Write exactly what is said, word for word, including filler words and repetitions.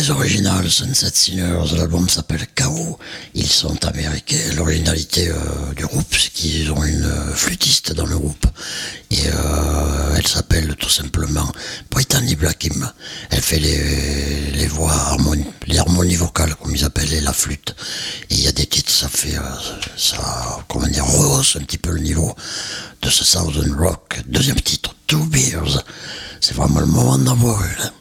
très original, Sunset Singers. L'album s'appelle K O. Ils sont américains. L'originalité euh, du groupe, c'est qu'ils ont une euh, flûtiste dans le groupe. Et euh, elle s'appelle tout simplement Brittany Blackham. Elle fait les, les voix, harmonies, les harmonies vocales, comme ils appellent, et la flûte. Et il y a des titres, ça fait, euh, ça, comment dire, rehausse un petit peu le niveau de ce Southern Rock. Deuxième titre, Two Beers. C'est vraiment le moment d'en voir une.